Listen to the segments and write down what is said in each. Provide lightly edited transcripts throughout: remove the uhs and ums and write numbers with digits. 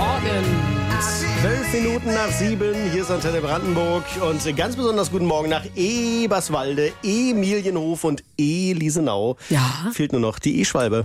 Morgen. 7:12. Hier ist Antenne Brandenburg und ganz besonders guten Morgen nach Eberswalde, Emilienhof und Elisenau. Ja. Fehlt nur noch die E-Schwalbe.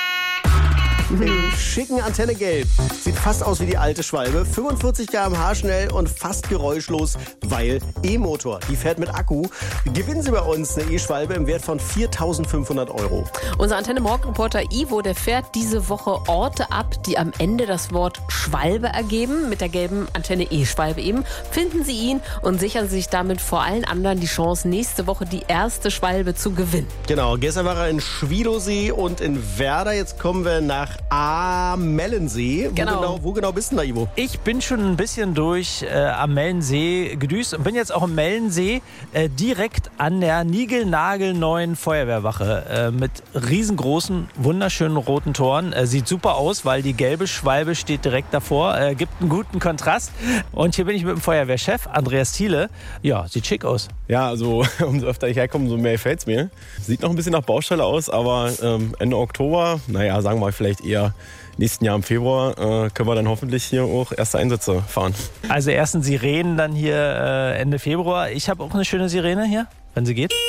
Im schicken Antenne Gelb. Sieht fast aus wie die alte Schwalbe. 45 km/h schnell und fast geräuschlos, weil E-Motor. Die fährt mit Akku. Gewinnen Sie bei uns eine E-Schwalbe im Wert von 4.500 €. Unser Antenne-Morgen-Reporter Ivo, der fährt diese Woche Orte ab, die am Ende das Wort Schwalbe ergeben. Mit der gelben Antenne E-Schwalbe eben. Finden Sie ihn und sichern Sie sich damit vor allen anderen die Chance, nächste Woche die erste Schwalbe zu gewinnen. Genau, gestern war er in Schwiedosee und in Werder. Jetzt kommen wir nach Amellensee. Genau. Wo genau bist du denn da, Ivo? Ich bin schon ein bisschen durch am Mellensee gedüst und bin jetzt auch im Mellensee direkt an der niegelnagelneuen Feuerwehrwache mit riesengroßen, wunderschönen roten Toren. Sieht super aus, weil die gelbe Schwalbe steht direkt davor. Gibt einen guten Kontrast. Und hier bin ich mit dem Feuerwehrchef, Andreas Thiele. Ja, sieht schick aus. Ja, also umso öfter ich herkomme, umso mehr gefällt es mir. Sieht noch ein bisschen nach Baustelle aus, aber Ende Oktober, naja, sagen wir vielleicht eher nächsten Jahr im Februar, können wir dann hoffentlich hier auch erste Einsätze fahren. Also ersten Sirenen dann hier Ende Februar. Ich habe auch eine schöne Sirene hier, wenn sie geht.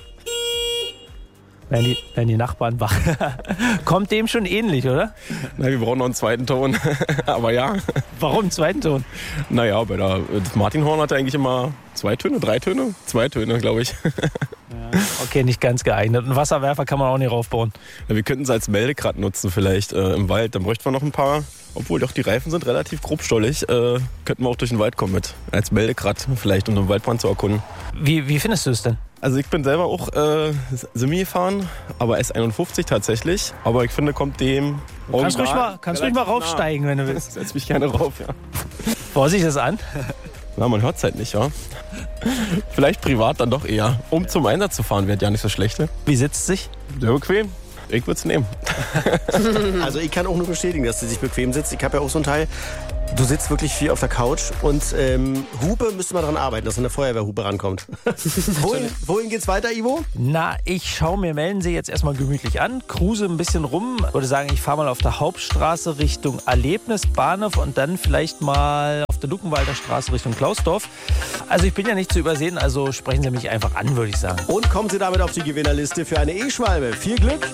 Werden die Nachbarn wach. Kommt dem schon ähnlich, oder? Na, wir brauchen noch einen zweiten Ton, aber ja. Warum einen zweiten Ton? Naja, das Martinhorn hatte eigentlich immer 2 Töne, 3 Töne? 2 Töne, glaube ich. Ja, okay, nicht ganz geeignet. Einen Wasserwerfer kann man auch nicht raufbauen. Ja, wir könnten es als Meldekrat nutzen vielleicht im Wald. Dann bräuchten wir noch ein paar, obwohl doch die Reifen sind relativ grobstollig, könnten wir auch durch den Wald kommen mit. Als Meldekrat vielleicht, um den Waldbrand zu erkunden. Wie findest du es denn? Also ich bin selber auch Semi gefahren, aber S51 tatsächlich. Aber ich finde, kommt dem Kannst ruhig mal raufsteigen, wenn du willst. Setz mich gerne rauf, ja. Vorsicht das an. Na, man hört es halt nicht, ja. Vielleicht privat dann doch eher. Um zum Einsatz zu fahren, wäre ja nicht so schlecht. Wie sitzt es sich? Sehr bequem. Ich würde es nehmen. Also ich kann auch nur bestätigen, dass du dich bequem sitzt. Ich habe ja auch so ein Teil. Du sitzt wirklich viel auf der Couch und Hupe müsste man dran arbeiten, dass eine Feuerwehrhupe rankommt. Wohin geht's weiter, Ivo? Na, ich schaue mir Mellensee jetzt erstmal gemütlich an, cruise ein bisschen rum. Ich würde sagen, ich fahre mal auf der Hauptstraße Richtung Erlebnisbahnhof und dann vielleicht mal auf der Luckenwalder Straße Richtung Klausdorf. Also ich bin ja nicht zu übersehen, also sprechen Sie mich einfach an, würde ich sagen. Und kommen Sie damit auf die Gewinnerliste für eine E-Schwalbe. Viel Glück!